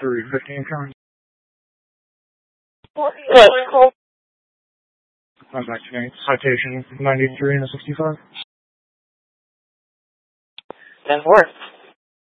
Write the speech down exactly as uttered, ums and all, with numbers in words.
three fifteen coming. Yes, cool. I'm back to citation ninety-three and a sixty-five. ten four.